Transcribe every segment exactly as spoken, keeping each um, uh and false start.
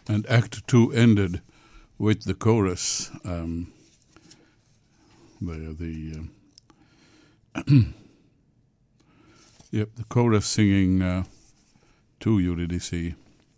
And Act Two ended with the chorus. Um, the the uh, yep, the chorus singing uh, to Eurydice.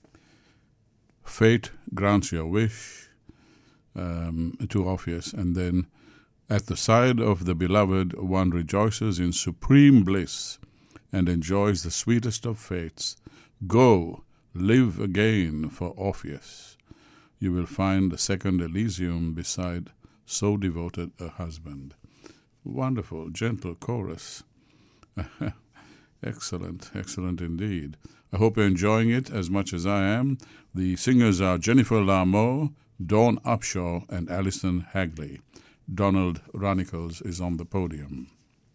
Fate grants your wish um, to Orpheus, and then at the side of the beloved, one rejoices in supreme bliss and enjoys the sweetest of fates. Go, live again for Orpheus. You will find a second Elysium beside so devoted a husband. Wonderful, gentle chorus. Excellent, excellent indeed. I hope you're enjoying it as much as I am. The singers are Jennifer Larmore, Dawn Upshaw, and Alison Hagley. Donald Runnicles is on the podium.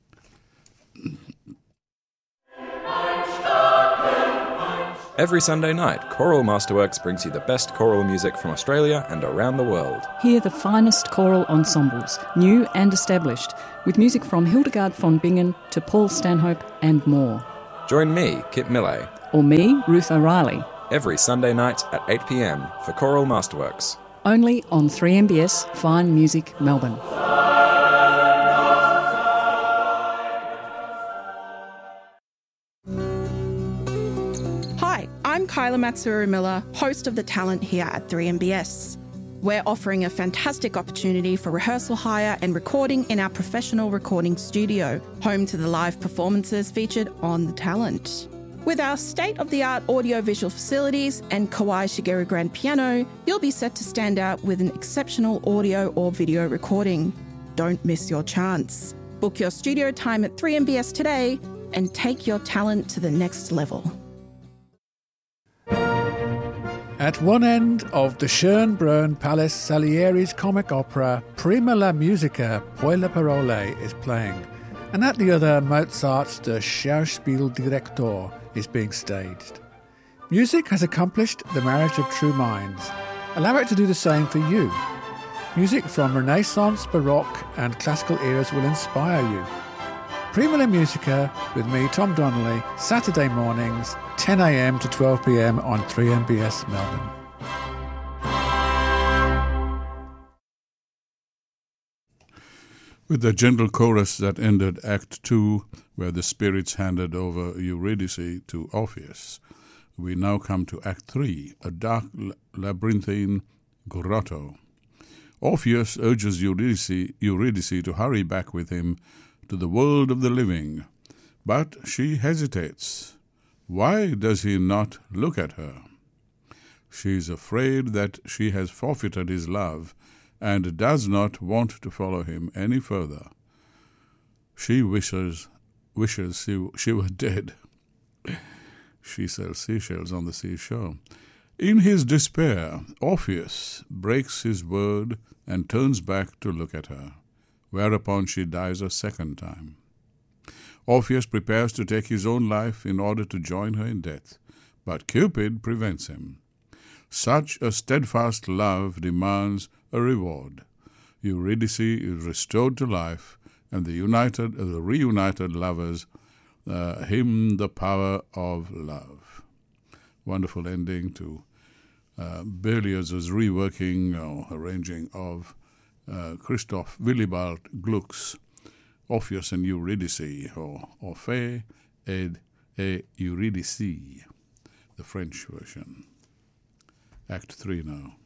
Every Sunday night, Choral Masterworks brings you the best choral music from Australia and around the world. Hear the finest choral ensembles, new and established, with music from Hildegard von Bingen to Paul Stanhope and more. Join me, Kit Millay. Or me, Ruth O'Reilly. Every Sunday night at eight p m for Choral Masterworks. Only on three M B S Fine Music Melbourne. Hi, I'm Kyla Matsuru-Miller, host of The Talent here at three M B S. We're offering a fantastic opportunity for rehearsal hire and recording in our professional recording studio, home to the live performances featured on The Talent. With our state-of-the-art audio-visual facilities and Kawai Shigeru grand piano, you'll be set to stand out with an exceptional audio or video recording. Don't miss your chance. Book your studio time at three M B S today and take your talent to the next level. At one end of the Schönbrunn Palace, Salieri's comic opera Prima la Musica, Poi le Parole is playing, and at the other, Mozart's Der Schauspieldirektor is being staged. Music has accomplished the marriage of true minds. Allow it to do the same for you. Music from Renaissance, Baroque and classical eras will inspire you. Prima la Musica with me, Tom Donnelly, Saturday mornings, ten a m to twelve p m on three M B S Melbourne. With the gentle chorus that ended Act Two, where the spirits handed over Eurydice to Orpheus, we now come to Act Three, a dark labyrinthine grotto. Orpheus urges Eurydice, Eurydice to hurry back with him to the world of the living, but she hesitates. Why does he not look at her? She is afraid that she has forfeited his love and does not want to follow him any further. She wishes wishes she, she were dead. She sells seashells on the seashore. In his despair, Orpheus breaks his word and turns back to look at her, whereupon she dies a second time. Orpheus prepares to take his own life in order to join her in death, but Cupid prevents him. Such a steadfast love demands a reward. Eurydice is restored to life, and the united, uh, the reunited lovers uh, hymn the power of love. Wonderful ending to uh, Berlioz's reworking or arranging of uh, Christoph Willibald Gluck's Orpheus and Eurydice, or Orphée et, et Eurydice, the French version. Act three now.